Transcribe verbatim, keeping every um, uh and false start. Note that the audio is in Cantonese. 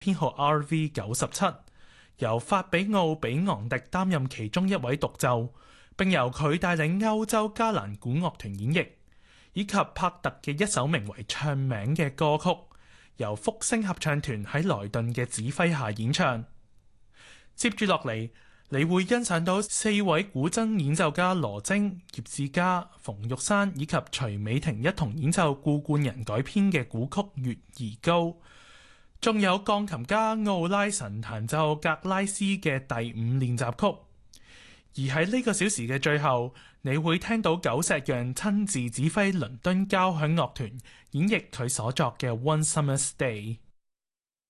編號 R V 九十七，由法比奧比昂迪擔任其中一位獨奏，並由佢帶領歐洲加蘭古樂團演繹，以及帕特嘅一首名為《唱名》嘅歌曲，由福星合唱團喺萊頓嘅指揮下演唱。接住落嚟，你會欣賞到四位古箏演奏家羅晶、葉志嘉、馮玉山以及徐美婷一同演奏顧冠人改編嘅古曲《月兒高》，仲有鋼琴家奧拉神彈奏格拉斯嘅第五練習曲。而喺呢個小時嘅最後，你會聽到久石讓親自指揮倫敦交響樂團演繹佢所作嘅《One Summer's Day》。